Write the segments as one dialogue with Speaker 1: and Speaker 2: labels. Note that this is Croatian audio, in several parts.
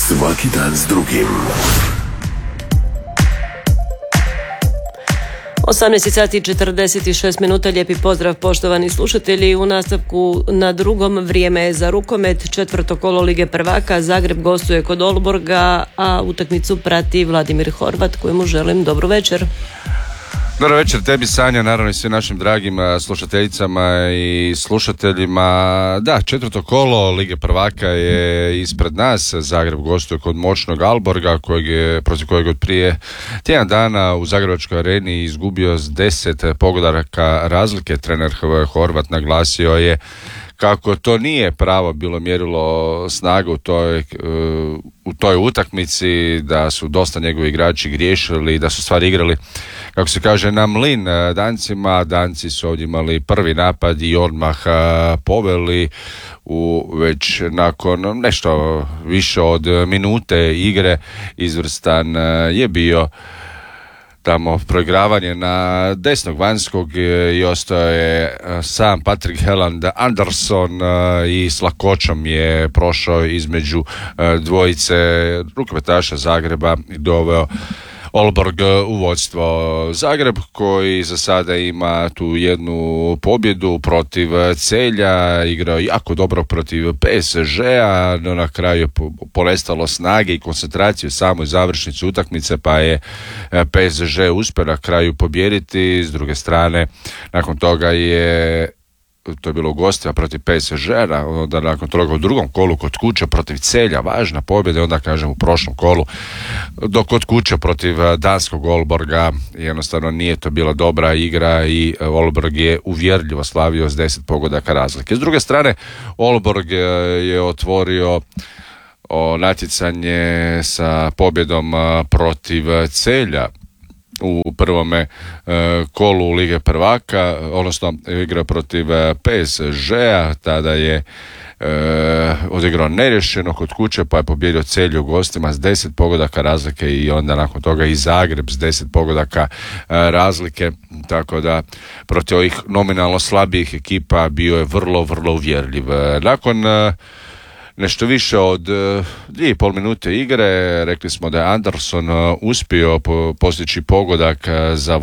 Speaker 1: Svaki dan s drugim.
Speaker 2: 18 sati i 46 minuta. Lijepi pozdrav poštovani slušatelji. U nastavku na drugom vrijeme je za rukomet. Četvrto kolo Lige prvaka. Zagreb gostuje kod Olborga, a utakmicu prati Vladimir Horvat, kojemu želim dobru večer.
Speaker 3: Dobro večer tebi, Sanja, naravno i svim našim dragim slušateljicama i slušateljima. Da, četvrto kolo Lige prvaka je ispred nas. Zagreb gostuje kod moćnog Alborga, protiv kojeg od prije tjedan dana u Zagrebačkoj areni izgubio s 10 pogodaka razlike. Trener Horvat naglasio je kako to nije pravo bilo mjerilo snage u toj utakmici, da su dosta njegovi igrači griješili, da su stvari igrali, kako se kaže, na mlin Dancima. Danci su ovdje imali prvi napad i odmah poveli već nakon nešto više od minute igre. Izvrstan je bio tamo proigravanje na desnog vanjskog i ostao je sam Patrick Helland Anderson i s lakoćom je prošao između dvojice rukometaša Zagreba i doveo Olborg u vodstvo. Zagreb koji za sada ima tu jednu pobjedu protiv Celja, igrao jako dobro protiv PSG-a, no na kraju je ponestalo snage i koncentracije u samoj završnici utakmice, pa je PSG uspio na kraju pobijediti. S druge strane, nakon toga to je bilo u gostima protiv PSG-a, onda nakon toga u drugom kolu kod kuće protiv Celja, važna pobjeda, onda kažem u prošlom kolu dok kod kuće protiv danskog Olborga jednostavno nije to bila dobra igra i Olborg je uvjerljivo slavio s 10 pogodaka razlike. S druge strane, Olborg je otvorio natjecanje sa pobjedom protiv Celja u prvome kolu Lige prvaka, odnosno igra protiv PSG-a, tada je odigrao nerješeno kod kuće, pa je pobjedio Celje u gostima s 10 pogodaka razlike i onda nakon toga i Zagreb s 10 pogodaka razlike, tako da protiv ovih nominalno slabijih ekipa bio je vrlo, vrlo uvjerljiv. Nakon nešto više od 2,5 minute igre rekli smo da je Anderson uspio postići pogodak za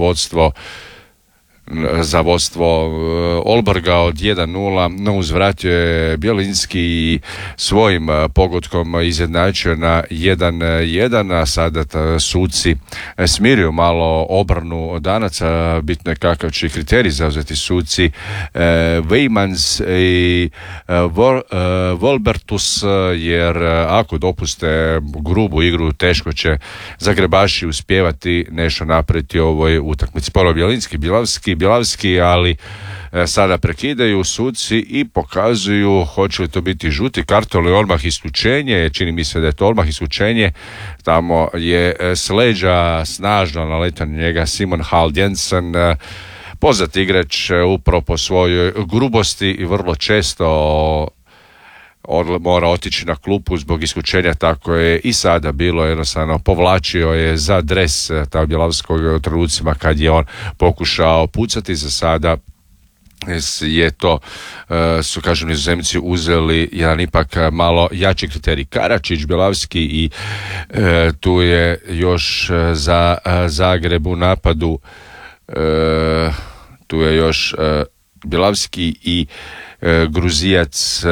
Speaker 3: vodstvo Olborga od 1-0, no uzvratio je Bjelinski svojim pogodkom izjednačio na 1-1, a sada suci smirio malo obranu Danaca. Bitno je kakav će kriterij zauzeti suci Weimans i Volbertus, jer ako dopuste grubu igru, teško će Zagrebaši uspijevati nešto napraviti u ovoj utakmici. Prvo Bjelavski, ali sada prekidaju suci i pokazuju hoće li to biti žuti karton ili odmah isključenje. Čini mi se da je to odmah isključenje. Tamo je s leđa snažno naletan njega Simon Hald Jensen, poznat igrač upravo po svojoj grubosti i vrlo često mora otići na klupu zbog isključenja, tako je i sada bilo. Jednostavno povlačio je za dres ta Bjelavskog trenucima kad je on pokušao pucati. Za sada je to, su kažem Nizozemci uzeli jedan ipak malo jači kriterij. Karačić, Bjelavski i tu je još za Zagreb u napadu, tu je još Bjelavski i Gruzijac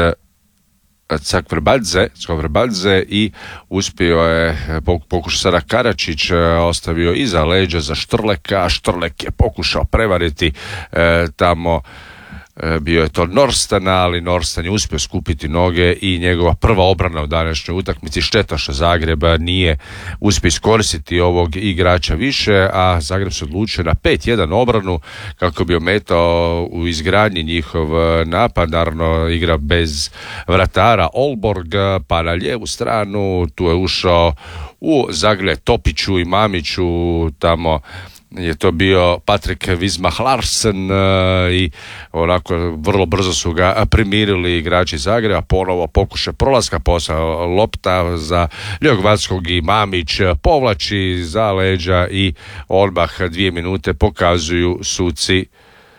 Speaker 3: Skvrbadze i uspio je pokušao sada Karačić, ostavio iza leđa za Štrleka. Štrlek je pokušao prevariti tamo, bio je to Norstana, ali Norstan je uspio skupiti noge i njegova prva obrana u današnjoj utakmici. Šteta što Zagreb nije uspio iskoristiti ovog igrača više, a Zagreb se odlučio na 5-1 obranu kako bi ometao u izgradnji njihov napad. Naravno igra bez vratara Olborg, pa na lijevu stranu tu je ušao u zagrljaj Topiću i Mamiću, tamo je to bio Patrik Wismach Larsen i onako vrlo brzo su ga primirili igrači Zagreba. Ponovo pokušaj prolaska, posao lopta za Ljogvatskog i Mamić povlači za leđa i odmah 2 minute pokazuju suci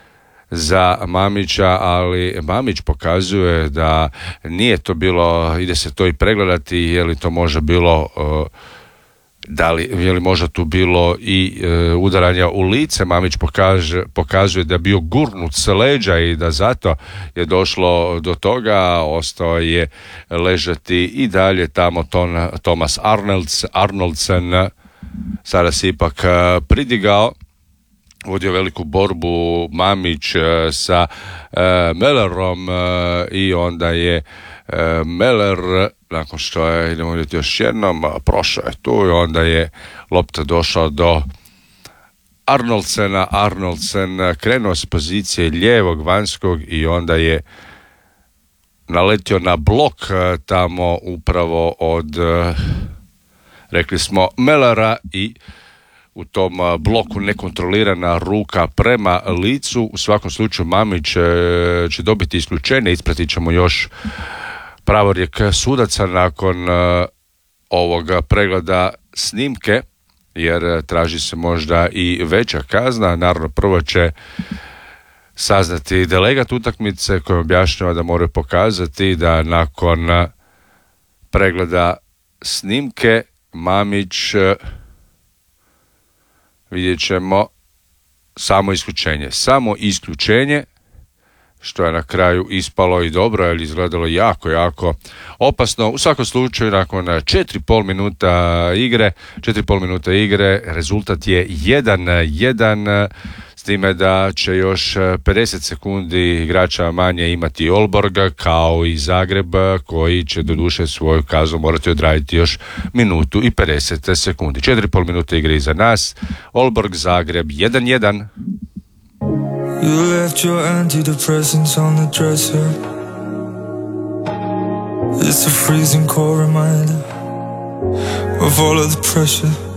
Speaker 3: za Mamića, ali Mamić pokazuje da nije to bilo, ide se to i pregledati, je li to možda bilo je li možda tu bilo i udaranja u lice. Mamić pokazuje da je bio gurnut s leđa i da zato je došlo do toga. Ostao je ležati i dalje tamo Thomas Arnoldsen. Sada se ipak pridigao, vodio veliku borbu Mamić sa Mellerom i onda je Meller, nakon što je, idemo vidjeti još jednom, prošao je tu i onda je lopta došla do Arnoldsena. Arnoldsen krenuo s pozicije lijevog vanjskog i onda je naletio na blok tamo upravo od, rekli smo, Mellera, i u tom bloku nekontrolirana ruka prema licu. U svakom slučaju Mamić će dobiti isključenje, ispratit ćemo još pravorijek sudaca nakon ovoga pregleda snimke, jer traži se možda i veća kazna. Naravno, prvo će saznati delegat utakmice koji objašnjava da moraju pokazati da nakon pregleda snimke Mamić, vidjet ćemo, samo isključenje, što je na kraju ispalo i dobro, jer izgledalo jako, jako opasno. U svakom slučaju, nakon 4,5 minuta igre, rezultat je 1-1, s time da će još 50 sekundi igrača manje imati Aalborg, kao i Zagreb, koji će doduše svoju kaznu morati odraditi još minutu i 50 sekundi. 4,5 minuta igre iza nas. Aalborg, Zagreb 1-1.
Speaker 1: You left your antidepressants on the dresser. It's a freezing cold reminder of all of the pressure